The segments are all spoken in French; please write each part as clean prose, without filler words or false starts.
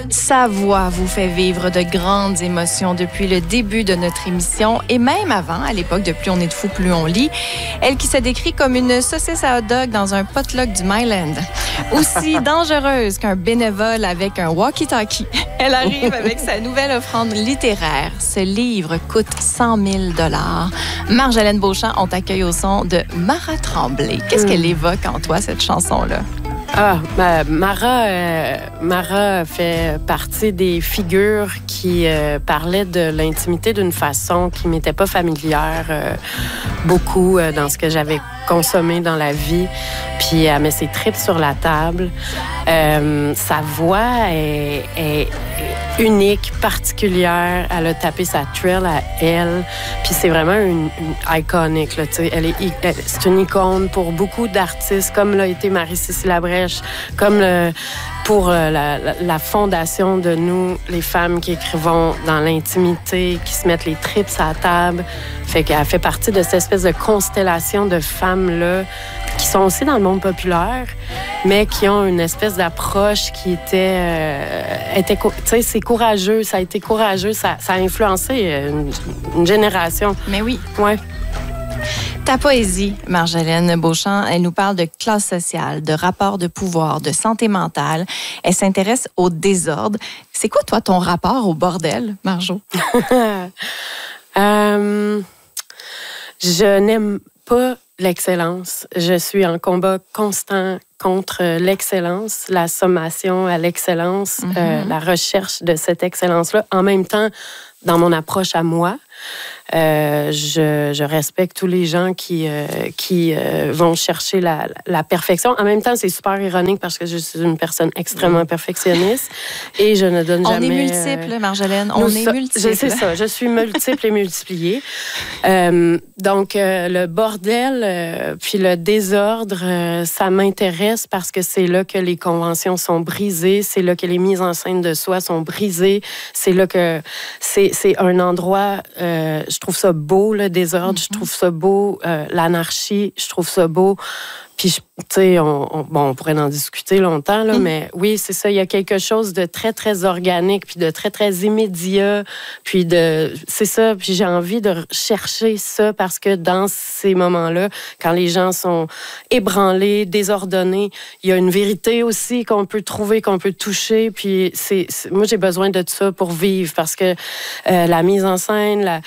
Sa voix vous fait vivre de grandes émotions depuis le début de notre émission et même avant, à l'époque de Plus on est de fous, plus on lit. Elle qui se décrit comme une saucisse à hot dog dans un potluck du Myland. Aussi dangereuse qu'un bénévole avec un walkie-talkie. Elle arrive avec sa nouvelle offrande littéraire. Ce livre coûte 100 000 $. Marjolaine Beauchamp, on t'accueille au son de Mara Tremblay. Qu'est-ce qu'elle évoque en toi, cette chanson-là? Mara fait partie des figures qui parlaient de l'intimité d'une façon qui m'était pas familière beaucoup dans ce que j'avais consommé dans la vie. Puis elle met ses tripes sur la table. Sa voix est unique, particulière. Elle a tapé sa trill à elle. Puis c'est vraiment une iconique. Là, c'est une icône pour beaucoup d'artistes, comme l'a été Marie-Cécile Labrèche, comme pour la fondation de nous, les femmes qui écrivons dans l'intimité, qui se mettent les tripes à la table. Fait qu'elle fait partie de cette espèce de constellation de femmes-là qui sont aussi dans le monde populaire, mais qui ont une espèce d'approche qui était tu sais, c'est courageux, ça a été courageux, ça a influencé une génération. Mais oui. Ouais. Ta poésie, Marjolaine Beauchamp, elle nous parle de classe sociale, de rapport de pouvoir, de santé mentale. Elle s'intéresse au désordre. C'est quoi, toi, ton rapport au bordel, Marjo? Je n'aime pas l'excellence. Je suis en combat constant contre l'excellence, la sommation à l'excellence, la recherche de cette excellence-là. En même temps, dans mon approche à moi, je respecte tous les gens qui vont chercher la perfection. En même temps, c'est super ironique parce que je suis une personne extrêmement perfectionniste et je ne donne jamais... On est multiples, Marjolaine. On est multiples. C'est ça. Je suis multiple et multipliée. Donc, le bordel puis le désordre, ça m'intéresse parce que c'est là que les conventions sont brisées, c'est là que les mises en scène de soi sont brisées, c'est là que c'est un endroit... je trouve ça beau, le désordre. Je trouve ça beau, l'anarchie. Je trouve ça beau. Puis, tu sais, on pourrait en discuter longtemps, là, mais oui, c'est ça. Il y a quelque chose de très, très organique, puis de très, très immédiat. Puis, c'est ça. Puis, j'ai envie de chercher ça parce que dans ces moments-là, quand les gens sont ébranlés, désordonnés, il y a une vérité aussi qu'on peut trouver, qu'on peut toucher. Puis, moi, j'ai besoin de ça pour vivre parce que la mise en scène,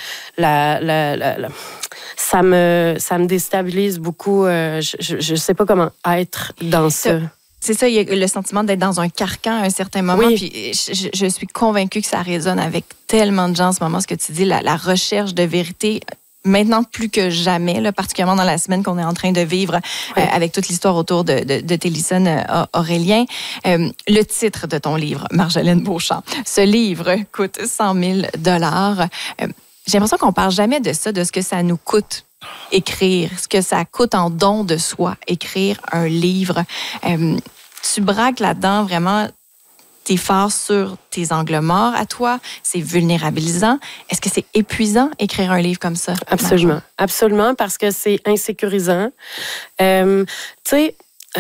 ça me déstabilise beaucoup. Je sais pas comment être dans ça. C'est ça, il y a le sentiment d'être dans un carcan à un certain moment. Oui. Puis je suis convaincue que ça résonne avec tellement de gens en ce moment, ce que tu dis, la recherche de vérité. Maintenant, plus que jamais, là, particulièrement dans la semaine qu'on est en train de vivre avec toute l'histoire autour de Télisson Aurélien. Le titre de ton livre, Marjolaine Beauchamp, ce livre coûte 100 000 $. J'ai l'impression qu'on parle jamais de ça, de ce que ça nous coûte écrire, ce que ça coûte en don de soi, écrire un livre. Tu braques là-dedans vraiment tes forces sur tes angles morts à toi. C'est vulnérabilisant. Est-ce que c'est épuisant, écrire un livre comme ça? Absolument. Absolument, parce que c'est insécurisant. Tu sais...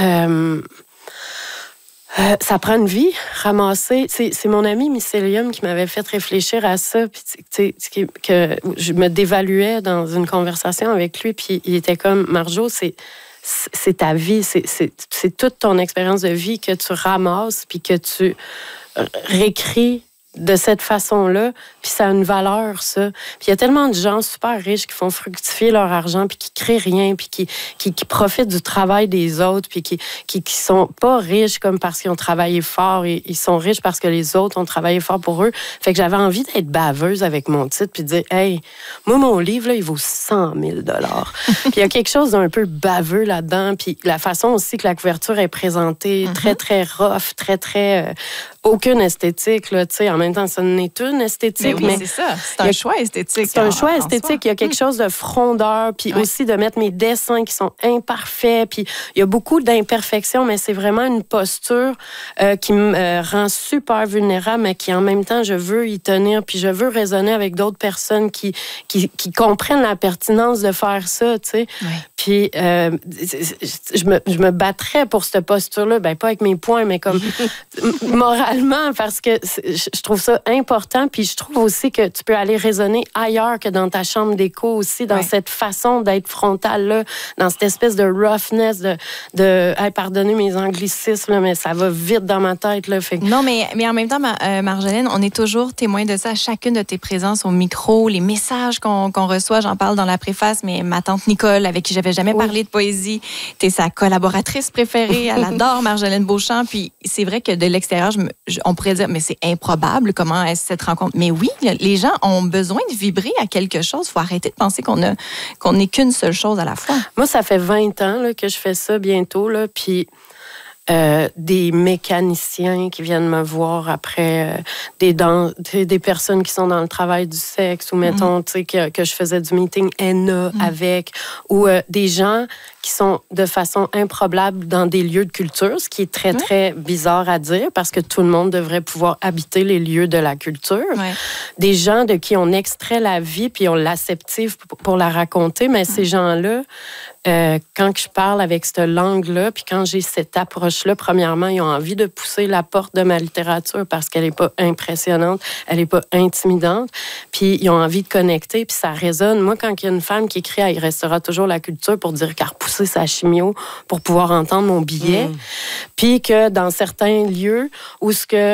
ça prend une vie, ramasser. C'est mon ami Mycélium qui m'avait fait réfléchir à ça. Puis, que je me dévaluais dans une conversation avec lui. Puis il était comme, Marjo, c'est ta vie, c'est toute ton expérience de vie que tu ramasses puis que tu réécris de cette façon-là, puis ça a une valeur, ça. Puis il y a tellement de gens super riches qui font fructifier leur argent, puis qui créent rien, puis qui profitent du travail des autres, puis qui sont pas riches comme parce qu'ils ont travaillé fort, et ils sont riches parce que les autres ont travaillé fort pour eux. Fait que j'avais envie d'être baveuse avec mon titre, puis de dire, hey, moi, mon livre, là, il vaut 100 000 $. Puis il y a quelque chose d'un peu baveux là-dedans, puis la façon aussi que la couverture est présentée, très, très rough, très, très... aucune esthétique, là, tu sais. En même temps, ça n'est une esthétique. Mais oui, c'est ça. C'est un choix esthétique. C'est un choix esthétique. Il y a quelque chose de frondeur, puis aussi de mettre mes dessins qui sont imparfaits. Puis il y a beaucoup d'imperfections, mais c'est vraiment une posture qui me rend super vulnérable, mais qui en même temps, je veux y tenir, puis je veux raisonner avec d'autres personnes qui comprennent la pertinence de faire ça, tu sais. Oui. Puis je me battrais pour cette posture-là, ben pas avec mes poings, mais comme moralement. totalement, parce que je trouve ça important. Puis je trouve aussi que tu peux aller raisonner ailleurs que dans ta chambre d'écho aussi, dans cette façon d'être frontale-là, dans cette espèce de roughness, hey, pardonnez mes anglicismes, là, mais ça va vite dans ma tête. Là, fait... Non, mais en même temps, Marjolaine, on est toujours témoin de ça à chacune de tes présences au micro, les messages qu'on reçoit. J'en parle dans la préface, mais ma tante Nicole, avec qui j'avais jamais parlé de poésie, t'es sa collaboratrice préférée. Elle adore Marjolaine Beauchamp. Puis c'est vrai que de l'extérieur, on pourrait dire, mais c'est improbable, comment est cette rencontre? Mais oui, les gens ont besoin de vibrer à quelque chose. Il faut arrêter de penser qu'on n'est qu'une seule chose à la fois. Moi, ça fait 20 ans là, que je fais ça bientôt. Là, puis des mécaniciens qui viennent me voir après, des personnes qui sont dans le travail du sexe, ou mettons, tu sais, que je faisais du meeting ENA avec, ou des gens qui sont de façon improbable dans des lieux de culture, ce qui est très, très bizarre à dire, parce que tout le monde devrait pouvoir habiter les lieux de la culture. Ouais. Des gens de qui on extrait la vie, puis on l'acceptive pour la raconter, mais ces gens-là, quand je parle avec cette langue-là, puis quand j'ai cette approche-là, premièrement, ils ont envie de pousser la porte de ma littérature parce qu'elle n'est pas impressionnante, elle n'est pas intimidante, puis ils ont envie de connecter, puis ça résonne. Moi, quand il y a une femme qui écrit « Il restera toujours la culture » pour dire qu'elle a repoussé sa chimio pour pouvoir entendre mon billet, puis que dans certains lieux où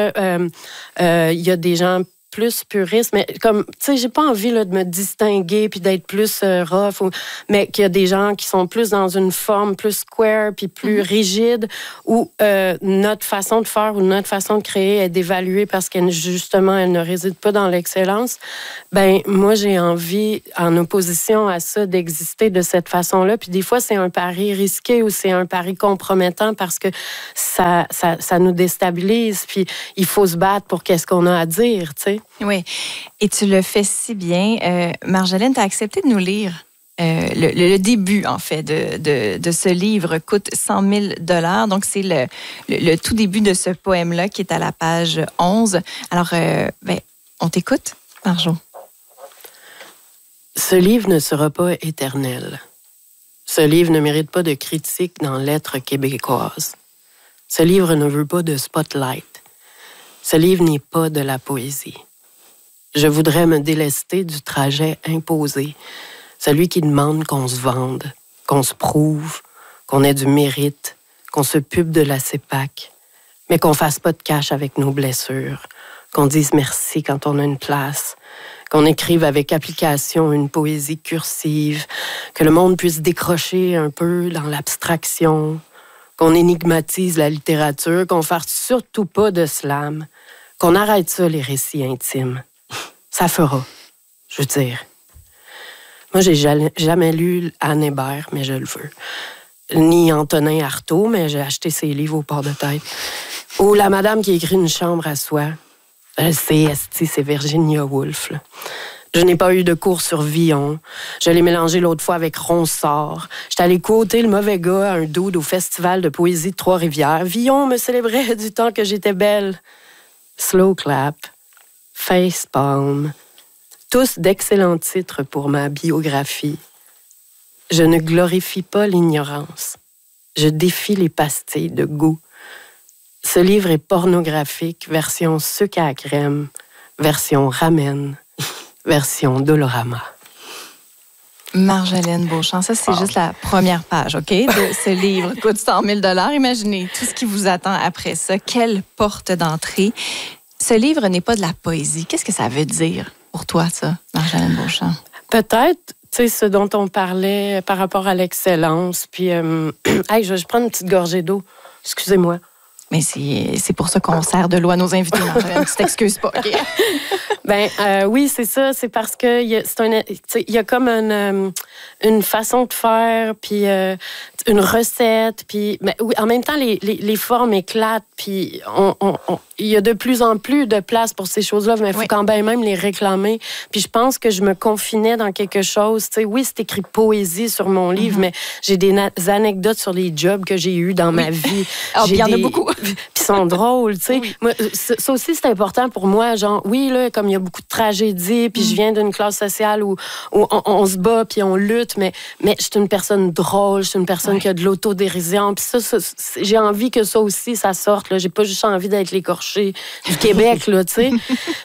il y a des gens plus puriste, mais comme, tu sais, j'ai pas envie là, de me distinguer puis d'être plus rough, mais qu'il y a des gens qui sont plus dans une forme plus square puis plus rigide, où notre façon de faire ou notre façon de créer est d'évaluer parce qu'elle, justement, elle ne réside pas dans l'excellence. Ben moi, j'ai envie, en opposition à ça, d'exister de cette façon-là. Puis des fois, c'est un pari risqué ou c'est un pari compromettant parce que ça nous déstabilise. Puis il faut se battre pour qu'est-ce qu'on a à dire, tu sais. Oui, et tu le fais si bien. Marjolaine, tu as accepté de nous lire le début, en fait, de ce livre, coûte 100 000 $. Donc, c'est le tout début de ce poème-là qui est à la page 11. Alors, on t'écoute, Marjo. Ce livre ne sera pas éternel. Ce livre ne mérite pas de critique dans l'être québécoise. Ce livre ne veut pas de spotlight. Ce livre n'est pas de la poésie. Je voudrais me délester du trajet imposé, celui qui demande qu'on se vende, qu'on se prouve, qu'on ait du mérite, qu'on se pube de la CEPAC, mais qu'on fasse pas de cash avec nos blessures, qu'on dise merci quand on a une place, qu'on écrive avec application une poésie cursive, que le monde puisse décrocher un peu dans l'abstraction, qu'on énigmatise la littérature, qu'on fasse surtout pas de slam, qu'on arrête ça, les récits intimes. Ça fera, je veux dire. Moi, j'ai jamais lu Anne Hébert, mais je le veux. Ni Antonin Artaud, mais j'ai acheté ses livres au port de tête. Ou La Madame qui écrit une chambre à soi. Je sais, c'est Virginia Woolf, là. Je n'ai pas eu de cours sur Villon. Je l'ai mélangé l'autre fois avec Ronsard. J'étais allée quoter le mauvais gars à un dude au Festival de poésie de Trois-Rivières. Villon me célébrait du temps que j'étais belle. Slow clap, facepalm, tous d'excellents titres pour ma biographie. Je ne glorifie pas l'ignorance. Je défie les pastilles de goût. Ce livre est pornographique, version sucre à la crème, version ramen, version Dolorama. Marjolaine Beauchamp, ça, c'est juste la première page, OK, de ce livre. Coûte 100 000 $. Imaginez tout ce qui vous attend après ça. Quelle porte d'entrée. Ce livre n'est pas de la poésie. Qu'est-ce que ça veut dire pour toi, ça, Marjolaine Beauchamp? Peut-être, tu sais, ce dont on parlait par rapport à l'excellence. Puis, hey, je vais prendre une petite gorgée d'eau. Excusez-moi. Mais c'est pour ça qu'on sert de l'eau à nos invités, Marjolaine. Tu t'excuses pas, OK? Oui, c'est ça. C'est parce que il y a comme une façon de faire, puis une recette, puis oui, en même temps, les formes éclatent, puis il y a de plus en plus de place pour ces choses-là, mais il faut quand même les réclamer. Puis je pense que je me confinais dans quelque chose. Tu sais, oui, c'est écrit poésie sur mon livre, mais j'ai des anecdotes sur les jobs que j'ai eus dans ma vie. Il y en a beaucoup. Puis ils sont drôles, tu sais. Oui. Moi, ça aussi, c'est important pour moi. Genre, oui, là, comme il y a beaucoup de tragédies, puis je viens d'une classe sociale où on se bat, puis on lutte, mais je suis une personne drôle, je suis une personne qui a de l'autodérision. Puis ça, j'ai envie que ça aussi, ça sorte. Là. J'ai pas juste envie d'être l'écorché du Québec, là, tu sais.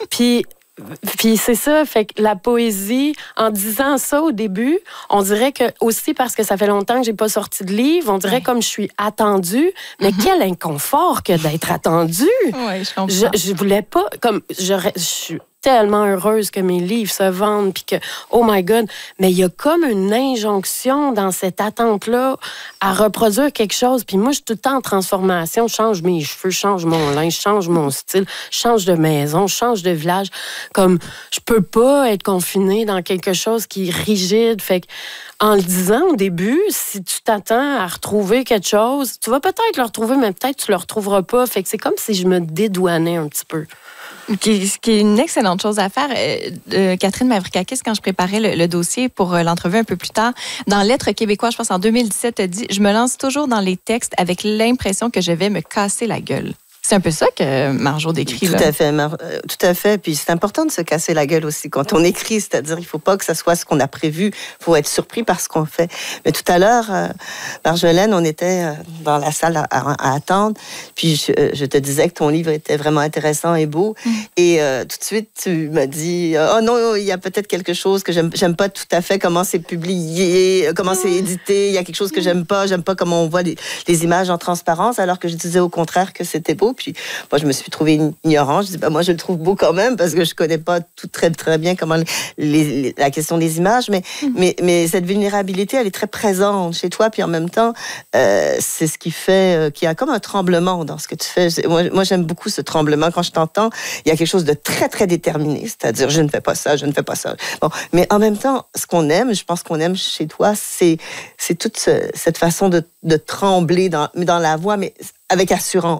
Puis c'est ça, fait que la poésie, en disant ça au début, on dirait que aussi parce que ça fait longtemps que j'ai pas sorti de livre, on dirait comme je suis attendue, mais quel inconfort que d'être attendue. Oui, je comprends. Je voulais pas, comme je suis tellement heureuse que mes livres se vendent, puis que, oh my God, mais il y a comme une injonction dans cette attente-là à reproduire quelque chose. Puis moi, je suis tout le temps en transformation. Je change mes cheveux, je change mon linge, je change mon style, je change de maison, je change de village. Comme, je peux pas être confinée dans quelque chose qui est rigide. Fait que, en le disant au début, si tu t'attends à retrouver quelque chose, tu vas peut-être le retrouver, mais peut-être tu le retrouveras pas. Fait que c'est comme si je me dédouanais un petit peu. Ce qui est une excellente chose à faire. Catherine Mavrikakis, quand je préparais le dossier pour l'entrevue un peu plus tard, dans Lettres québécois, je pense en 2017, a dit « Je me lance toujours dans les textes avec l'impression que je vais me casser la gueule ». C'est un peu ça que Marjo décrit. Tout à fait, tout à fait. Puis c'est important de se casser la gueule aussi quand on écrit, c'est-à-dire il faut pas que ça soit ce qu'on a prévu. Il faut être surpris par ce qu'on fait. Mais tout à l'heure, Marjolaine, on était dans la salle à attendre. Puis je te disais que ton livre était vraiment intéressant et beau. Et tout de suite, tu m'as dit oh non, il y a peut-être quelque chose que j'aime pas tout à fait comment c'est publié, comment c'est édité. Il y a quelque chose que j'aime pas comment on voit les images en transparence, alors que je disais au contraire que c'était beau. Puis moi, je me suis trouvée ignorante. Je dis, moi, je le trouve beau quand même parce que je connais pas tout très, très bien comment la question des images. Mais cette vulnérabilité, elle est très présente chez toi. Puis en même temps, c'est ce qui fait qu'il y a comme un tremblement dans ce que tu fais. Moi, j'aime beaucoup ce tremblement. Quand je t'entends, il y a quelque chose de très, très déterminé. C'est-à-dire, je ne fais pas ça, je ne fais pas ça. Bon, mais en même temps, ce qu'on aime, je pense qu'on aime chez toi, c'est toute cette façon de trembler dans la voix, mais avec assurance.